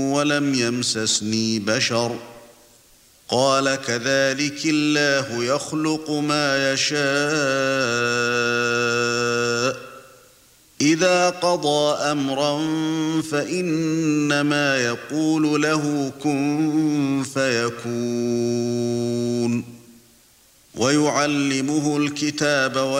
ولم يمسسني بشر قال كذلك الله يخلق ما يشاء إذا قضى أمرا فإنما يقول له كن فيكون ويعلمه الكتاب